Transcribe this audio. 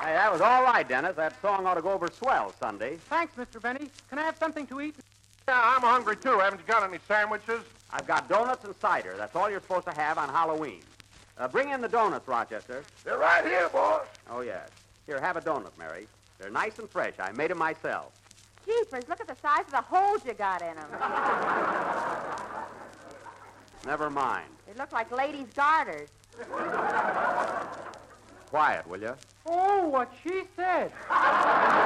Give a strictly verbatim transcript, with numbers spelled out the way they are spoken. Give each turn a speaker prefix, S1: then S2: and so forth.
S1: Hey, that was all right, Dennis. That song ought to go over swell Sunday.
S2: Thanks, Mister Benny. Can I have something to eat?
S3: Yeah, I'm hungry, too. Haven't you got any sandwiches?
S1: I've got donuts and cider. That's all you're supposed to have on Halloween. Uh, bring in the donuts, Rochester.
S3: They're right here, boss.
S1: Oh, yes. Here, have a donut, Mary. They're nice and fresh. I made them myself.
S4: Jeepers, look at the size of the holes you got in them.
S1: Never mind.
S4: They look like ladies' garters.
S1: Quiet, will you?
S2: Oh, what she said.